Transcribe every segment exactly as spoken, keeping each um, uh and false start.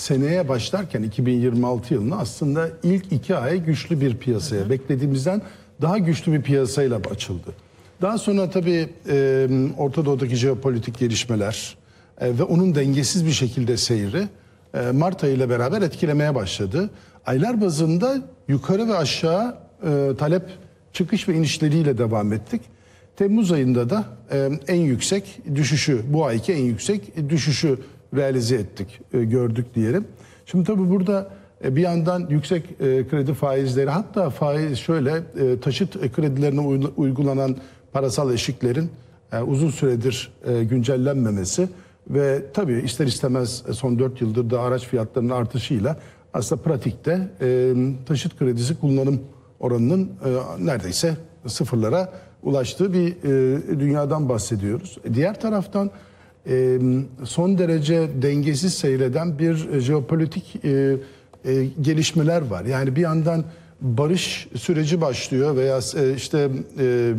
seneye başlarken iki bin yirmi altı yılında aslında ilk iki ay güçlü bir piyasaya, hı hı. beklediğimizden daha güçlü bir piyasayla açıldı. Daha sonra tabii e, Orta Doğu'daki jeopolitik gelişmeler e, ve onun dengesiz bir şekilde seyri e, Mart ayı ile beraber etkilemeye başladı. Aylar bazında yukarı ve aşağı e, talep çıkış ve inişleriyle devam ettik. Temmuz ayında da e, en yüksek düşüşü, bu ayki en yüksek düşüşü realize ettik, e, gördük diyelim. Şimdi tabii burada e, bir yandan yüksek e, kredi faizleri, hatta faiz şöyle e, taşıt kredilerine uygulanan parasal eşiklerin e, uzun süredir e, güncellenmemesi ve tabii ister istemez son dört yıldır da araç fiyatlarının artışıyla aslında pratikte e, taşıt kredisi kullanım oranının e, neredeyse sıfırlara ulaştığı bir e, dünyadan bahsediyoruz. Diğer taraftan e, son derece dengesiz seyreden bir jeopolitik e, e, gelişmeler var. Yani bir yandan barış süreci başlıyor veya e, işte e,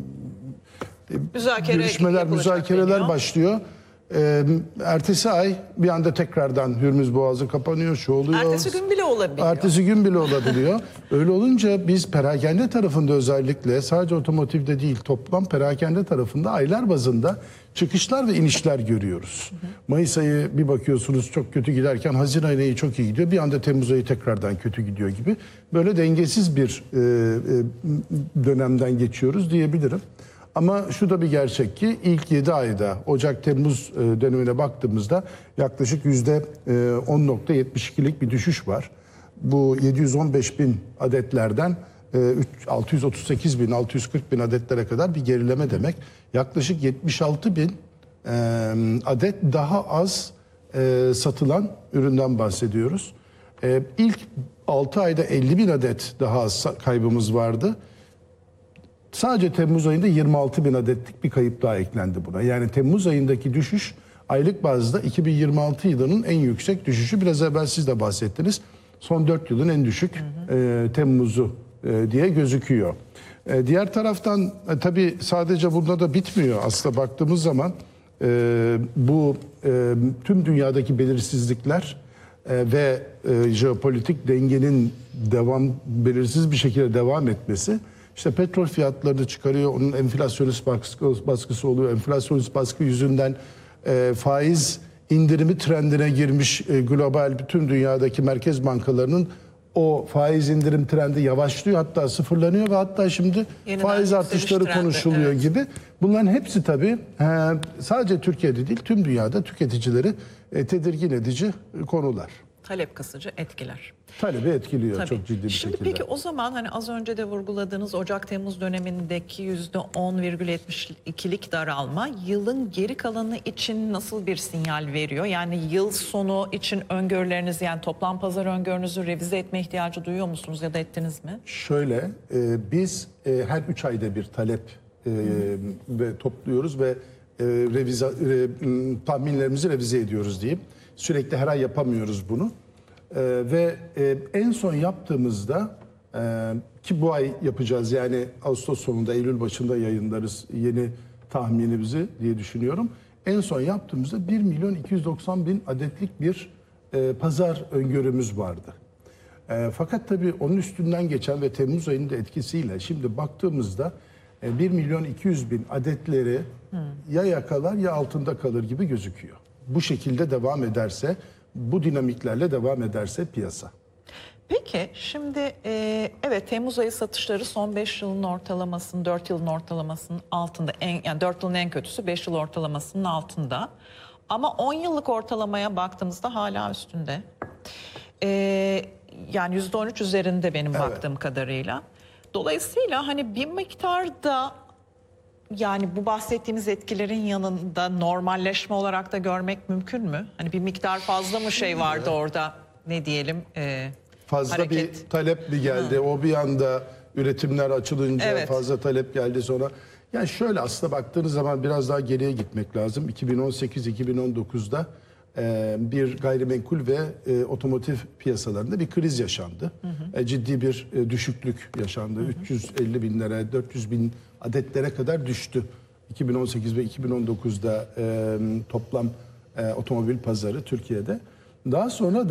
Müzakere görüşmeler, müzakereler deniyor. başlıyor. Ee, ertesi ay bir anda tekrardan Hürmüz Boğazı kapanıyor, şu oluyor. Ertesi gün bile olabiliyor. Ertesi gün bile olabiliyor. Öyle olunca biz perakende tarafında özellikle sadece otomotivde değil toplam perakende tarafında aylar bazında çıkışlar ve inişler görüyoruz. Hı hı. Mayıs ayı bir bakıyorsunuz çok kötü giderken Haziran ayı çok iyi gidiyor. Bir anda Temmuz ayı tekrardan kötü gidiyor gibi. Böyle dengesiz bir e, e, dönemden geçiyoruz diyebilirim. Ama şu da bir gerçek ki ilk yedi ayda Ocak-Temmuz dönemine baktığımızda yaklaşık yüzde on nokta yetmiş ikilik bir düşüş var. Bu yedi yüz on beş bin adetlerden altı yüz otuz sekiz bin, altı yüz kırk bin adetlere kadar bir gerileme demek. Yaklaşık yetmiş altı bin adet daha az satılan üründen bahsediyoruz. İlk altı ayda elli bin adet daha az kaybımız vardı. Sadece Temmuz ayında yirmi altı bin adetlik bir kayıp daha eklendi buna. Yani Temmuz ayındaki düşüş aylık bazda iki bin yirmi altı yılının en yüksek düşüşü. Biraz evvel siz de bahsettiniz. Son dört yılın en düşük hı hı. E, Temmuz'u e, diye gözüküyor. E, diğer taraftan e, tabii sadece burada da bitmiyor. Aslında baktığımız zaman e, bu e, tüm dünyadaki belirsizlikler e, ve e, jeopolitik dengenin devam belirsiz bir şekilde devam etmesi, İşte petrol fiyatlarını çıkarıyor, onun enflasyonist baskısı, baskısı oluyor. Enflasyonist baskı yüzünden e, faiz indirimi trendine girmiş e, global bütün dünyadaki merkez bankalarının o faiz indirim trendi yavaşlıyor, hatta sıfırlanıyor ve hatta şimdi yeniden faiz artışları trendi konuşuluyor evet. gibi. Bunların hepsi tabii e, sadece Türkiye'de değil tüm dünyada tüketicileri e, tedirgin edici konular. Talep kısıcı etkiler. Talebi etkiliyor Tabii. çok ciddi bir Şimdi şekilde. Peki o zaman hani az önce de vurguladığınız Ocak-Temmuz dönemindeki yüzde on virgül yetmiş ikilik daralma yılın geri kalanı için nasıl bir sinyal veriyor? Yani yıl sonu için öngörüleriniz, yani toplam pazar öngörünüzü revize etme ihtiyacı duyuyor musunuz ya da ettiniz mi? Şöyle e, biz e, her üç ayda bir talep e, ve topluyoruz ve e, revize, e, tahminlerimizi revize ediyoruz diyeyim. Sürekli her ay yapamıyoruz bunu. Ee, ve e, en son yaptığımızda e, ki bu ay yapacağız, yani Ağustos sonunda Eylül başında yayınlarız yeni tahminimizi diye düşünüyorum. En son yaptığımızda bir milyon iki yüz doksan bin adetlik bir e, pazar öngörümüz vardı. E, fakat tabii onun üstünden geçen ve Temmuz ayının da etkisiyle şimdi baktığımızda e, bir milyon iki yüz bin adetleri hmm. ya yakalar ya altında kalır gibi gözüküyor. Bu şekilde devam ederse, bu dinamiklerle devam ederse piyasa. Peki şimdi e, evet Temmuz ayı satışları son beş yılın ortalamasının, dört yılın ortalamasının altında. En, yani dört yılın en kötüsü beş yıl ortalamasının altında. Ama on yıllık ortalamaya baktığımızda hala üstünde. E, yani yüzde on üç üzerinde benim evet. baktığım kadarıyla. Dolayısıyla hani bir miktarda, yani bu bahsettiğimiz etkilerin yanında normalleşme olarak da görmek mümkün mü? Hani bir miktar fazla mı şey vardı orada, ne diyelim? E, fazla hareket. bir talep mi geldi? Hı. O bir anda üretimler açılınca evet. fazla talep geldi sonra. Yani şöyle aslında baktığınız zaman biraz daha geriye gitmek lazım. iki bin on sekiz iki bin on dokuzda e, bir gayrimenkul ve e, otomotiv piyasalarında bir kriz yaşandı. Hı hı. E, ciddi bir e, düşüklük yaşandı. Hı hı. üç yüz elli binlere, dört yüz bin adetlere kadar düştü. iki bin on sekiz ve iki bin on dokuzda e, toplam e, otomobil pazarı Türkiye'de. Daha sonra